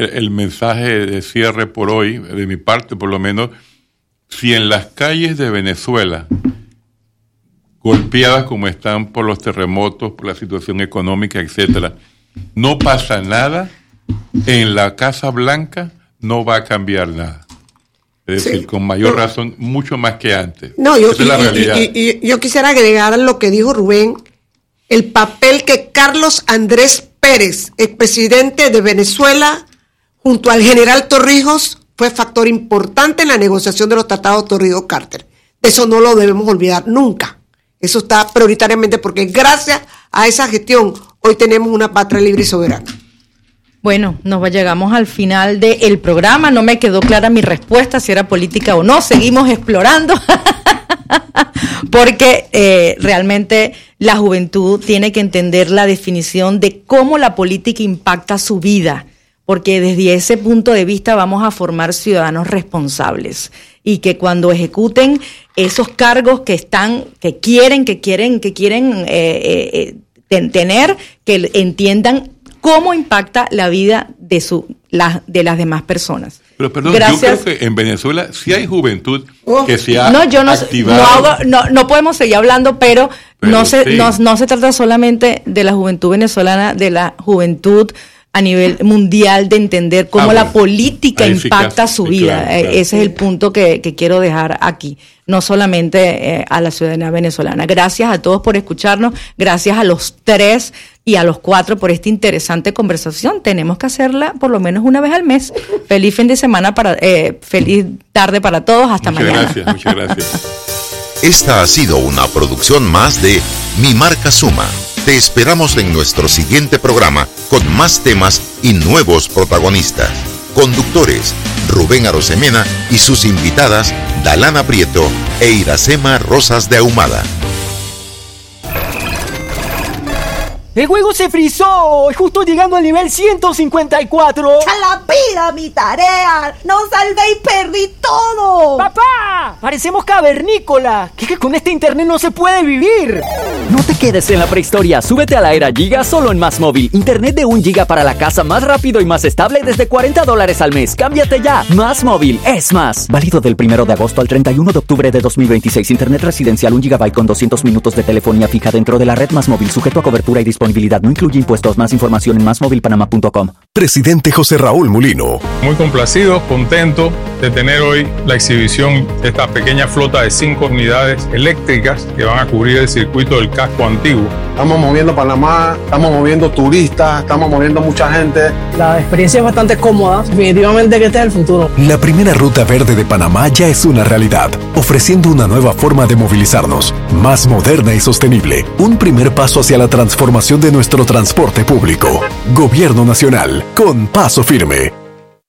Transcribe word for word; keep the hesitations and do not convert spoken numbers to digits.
el, el mensaje de cierre por hoy, de mi parte por lo menos. Si en las calles de Venezuela, golpeadas como están por los terremotos, por la situación económica, etcétera, no pasa nada, en la Casa Blanca no va a cambiar nada. Es decir, sí, con mayor no, razón, mucho más que antes. No, yo, Esa y, es la y, realidad. Y, y, y yo quisiera agregar lo que dijo Rubén, el papel que Carlos Andrés Pérez, expresidente de Venezuela, junto al general Torrijos, fue factor importante en la negociación de los tratados Torrijos-Carter. Eso no lo debemos olvidar nunca. Eso está prioritariamente porque gracias a esa gestión hoy tenemos una patria libre y soberana. Bueno, nos llegamos al final del programa. No me quedó clara mi respuesta, si era política o no. Seguimos explorando. Porque eh, realmente la juventud tiene que entender la definición de cómo la política impacta su vida. Porque desde ese punto de vista vamos a formar ciudadanos responsables. Y que cuando ejecuten esos cargos que están, que quieren, que quieren, que quieren eh, eh, ten, tener, que entiendan cómo impacta la vida de su la, de las demás personas. Pero perdón, Gracias. Yo creo que en Venezuela sí hay juventud oh. que se ha no, yo no, activado. No, hago, no, no podemos seguir hablando, pero, pero no, se, sí. no, no se trata solamente de la juventud venezolana, de la juventud a nivel mundial, de entender cómo ah, bueno. la política Ahí impacta sí, su sí, vida. Claro, claro. Ese es el punto que, que quiero dejar aquí, no solamente eh, a la ciudadanía venezolana. Gracias a todos por escucharnos, gracias a los tres y a los cuatro por esta interesante conversación. Tenemos que hacerla por lo menos una vez al mes. Feliz fin de semana, para eh, feliz tarde para todos, hasta muchas mañana. Gracias, muchas gracias. Esta ha sido una producción más de Mi Marca Suma. Te esperamos en nuestro siguiente programa con más temas y nuevos protagonistas. Conductores, Rubén Arosemena y sus invitadas, Dalana Prieto e Iracema Rosas de Ahumada. ¡El juego se frizó! ¡Justo llegando al nivel ciento cincuenta y cuatro! ¡A la pira mi tarea! ¡No salvé y perdí todo! ¡Papá! ¡Parecemos cavernícolas! ¡Que, que con este internet no se puede vivir! No te quedes en la prehistoria. Súbete a la era Giga solo en Más Móvil. Internet de un giga para la casa más rápido y más estable desde cuarenta dólares al mes. ¡Cámbiate ya! Más Móvil es más. Válido del primero de agosto al treinta y uno de octubre de dos mil veintiséis. Internet residencial un gigabyte con doscientos minutos de telefonía fija dentro de la red Más Móvil. Sujeto a cobertura y disponibilidad. No incluye impuestos. Más información en más móvil panamá punto com. Presidente José Raúl Mulino. Muy complacido, contento de tener hoy la exhibición de esta pequeña flota de cinco unidades eléctricas que van a cubrir el circuito del casco antiguo. Estamos moviendo Panamá, estamos moviendo turistas, estamos moviendo mucha gente. La experiencia es bastante cómoda, definitivamente que este es el futuro. La primera ruta verde de Panamá ya es una realidad, ofreciendo una nueva forma de movilizarnos, más moderna y sostenible. Un primer paso hacia la transformación de nuestro transporte público. Gobierno Nacional, con paso firme.